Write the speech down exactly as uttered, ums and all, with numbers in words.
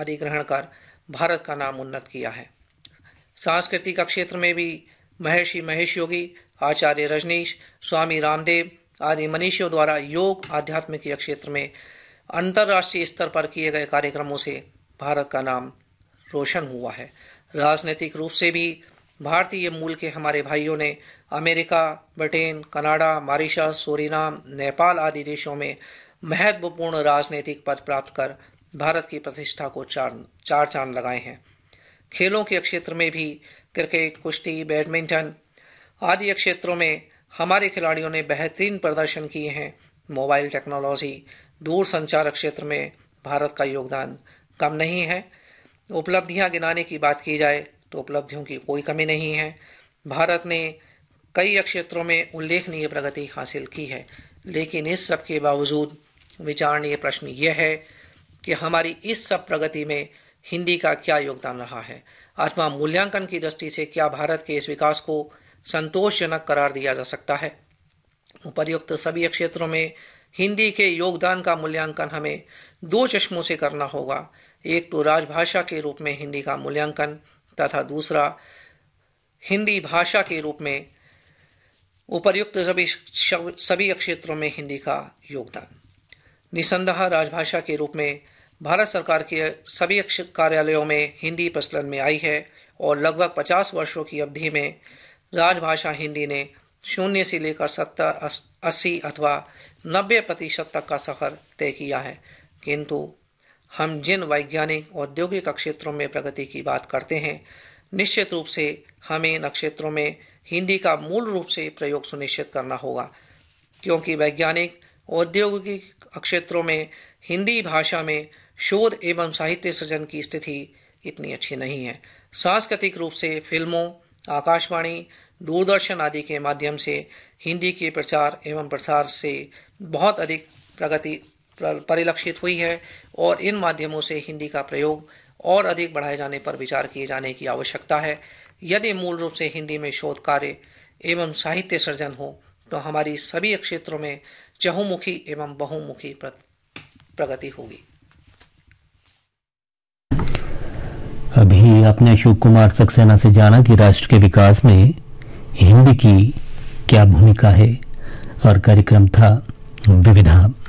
आदि ग्रहण कर भारत का नाम उन्नत किया है। सांस्कृतिक क्षेत्र में भी महर्षि महेश योगी, आचार्य रजनीश, स्वामी रामदेव आदि मनीषियों द्वारा योग आध्यात्म के क्षेत्र में अंतर्राष्ट्रीय स्तर पर किए गए कार्यक्रमों से भारत का नाम रोशन हुआ है। राजनीतिक रूप से भी भारतीय मूल के हमारे भाइयों ने America, Britain, Canada, Mauritius, Suriname, Nepal आदि देशों में महत्वपूर्ण राजनीतिक पद प्राप्त कर भारत की प्रतिष्ठा को चार चार चांद लगाए हैं। खेलों के क्षेत्र में भी क्रिकेट, कुश्ती, बैडमिंटन आदि क्षेत्रों में हमारे खिलाड़ियों ने बेहतरीन प्रदर्शन किए हैं। मोबाइल टेक्नोलॉजी, दूर संचार क्षेत्र में भारत का योगदान कम नहीं है। उपलब्धियां गिनाने की बात की जाए तो उपलब्धियों की कोई कमी नहीं है। भारत ने कई क्षेत्रों में उल्लेखनीय प्रगति हासिल की है, लेकिन इस सब के बावजूद विचारणीय प्रश्न यह है कि हमारी इस सब प्रगति में हिंदी का क्या योगदान रहा है, अथवा मूल्यांकन की दृष्टि से क्या भारत के इस विकास को संतोषजनक करार दिया जा सकता है। उपर्युक्त सभी क्षेत्रों में हिंदी के योगदान का मूल्यांकन हमें दो चश्मों से करना होगा। एक तो राजभाषा के रूप में हिंदी का मूल्यांकन तथा दूसरा हिंदी भाषा के रूप में उपर्युक्त सभी सभी क्षेत्रों में हिंदी का योगदान। निसंदेह राजभाषा के रूप में भारत सरकार के सभी कार्यालयों में हिंदी प्रचलन में आई है और लगभग पचास वर्षों की अवधि में राजभाषा हिंदी ने शून्य से लेकर सत्तर, अस्सी अथवा नब्बे प्रतिशत तक का सफर तय किया है। किंतु हम जिन वैज्ञानिक औद्योगिक क्षेत्रों में प्रगति की बात करते हैं, निश्चित रूप से हमें इन क्षेत्रों में हिंदी का मूल रूप से प्रयोग सुनिश्चित करना होगा, क्योंकि वैज्ञानिक औद्योगिक क्षेत्रों में हिंदी भाषा में शोध एवं साहित्य सृजन की स्थिति इतनी अच्छी नहीं है। सांस्कृतिक रूप से फिल्मों, आकाशवाणी, दूरदर्शन आदि के माध्यम से हिंदी के प्रचार एवं प्रसार से बहुत अधिक प्रगति परिलक्षित हुई है और इन माध्यमों से हिंदी का प्रयोग और अधिक बढ़ाए जाने पर विचार किए जाने की आवश्यकता है। यदि मूल रूप से हिंदी में शोध कार्य एवं साहित्य सृजन हो तो हमारी सभी क्षेत्रों में चहुमुखी एवं बहुमुखी प्रगति होगी। अभी आपने अशोक कुमार सक्सेना से जाना कि राष्ट्र के विकास में हिंदी की क्या भूमिका है, और कार्यक्रम था विविधा।